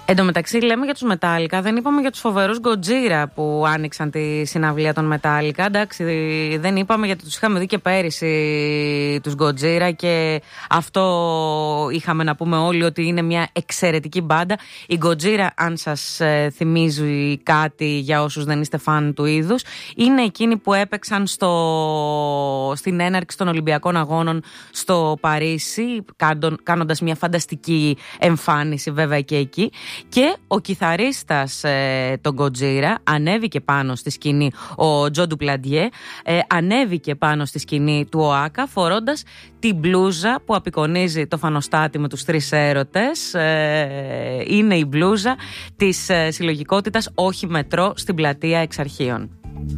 Εν τω μεταξύ, λέμε για τους Metallica, δεν είπαμε για τους φοβερούς Gojira που άνοιξαν τη συναυλία των Metallica. Εντάξει, δεν είπαμε γιατί τους είχαμε δει και πέρυσι τους Gojira και αυτό είχαμε να πούμε όλοι ότι είναι μια εξαιρετική μπάντα. Η Gojira, αν σας θυμίζει κάτι για όσους δεν είστε φαν του είδους, είναι εκείνοι που έπαιξαν στην έναρξη των Ολυμπιακών Αγώνων στο Παρίσι, κάνοντας μια φανταστική εμφάνιση βέβαια και εκεί. Και ο κιθαρίστας των Gojira ανέβηκε πάνω στη σκηνή, ο Τζο Ντουπλαντιέ, ανέβηκε πάνω στη σκηνή του ΟΑΚΑ φορώντας την μπλούζα που απεικονίζει το φανοστάτη με τους τρεις έρωτες. Είναι η μπλούζα της συλλογικότητας Όχι Μετρό στην πλατεία Εξαρχείων.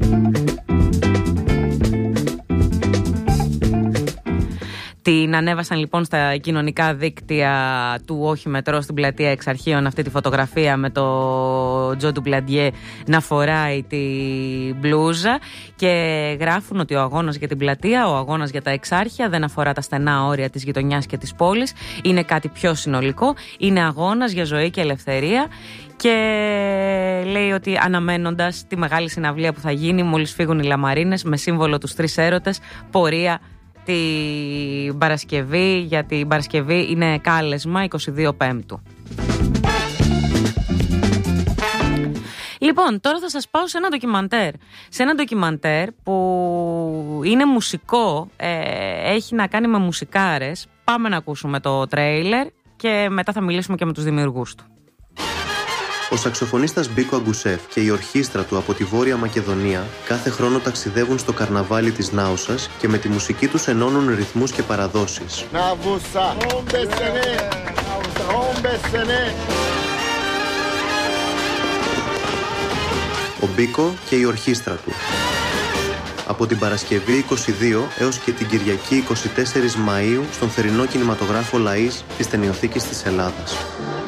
Την ανέβασαν λοιπόν στα κοινωνικά δίκτυα του Όχι Μετρό στην πλατεία Εξαρχείων αυτή τη φωτογραφία με το Τζο Ντουπλαντιέ να φοράει τη μπλούζα και γράφουν ότι ο αγώνας για την πλατεία, ο αγώνας για τα εξάρχεια δεν αφορά τα στενά όρια της γειτονιάς και της πόλης, είναι κάτι πιο συνολικό, είναι αγώνας για ζωή και ελευθερία. Και λέει ότι αναμένοντας τη μεγάλη συναυλία που θα γίνει μόλις φύγουν οι λαμαρίνες με σύμβολο τους τρεις έρωτες, πορεία την Παρασκευή. Για την Παρασκευή είναι κάλεσμα 22 Πέμπτου. Λοιπόν, τώρα θα σας πάω σε ένα ντοκιμαντέρ. Σε ένα ντοκιμαντέρ που είναι μουσικό, έχει να κάνει με μουσικάρες. Πάμε να ακούσουμε το τρέιλερ και μετά θα μιλήσουμε και με τους δημιουργούς του. Ο σαξοφωνίστας Μπίκο Αγκουσέφ και η ορχήστρα του από τη Βόρεια Μακεδονία κάθε χρόνο ταξιδεύουν στο καρναβάλι της Νάουσας και με τη μουσική τους ενώνουν ρυθμούς και παραδόσεις. Ο Μπίκο και η ορχήστρα του. Από την Παρασκευή 22 έως και την Κυριακή 24 Μαΐου στον θερινό κινηματογράφο Λαΐς της Ταινιοθήκης της Ελλάδας.